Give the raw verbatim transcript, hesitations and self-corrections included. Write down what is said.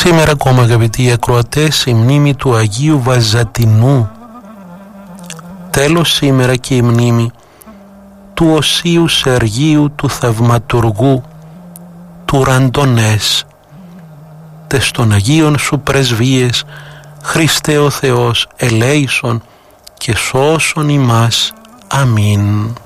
Σήμερα ακόμα, αγαπητοί ακροατές, η μνήμη του Αγίου Βαζατινού. Τέλος σήμερα και η μνήμη του Οσίου Σεργίου του Θαυματουργού του Ραντονές. Τες των Αγίων σου πρεσβείες, Χριστέ ο Θεός, ελέησον και σώσον ημάς. Αμήν.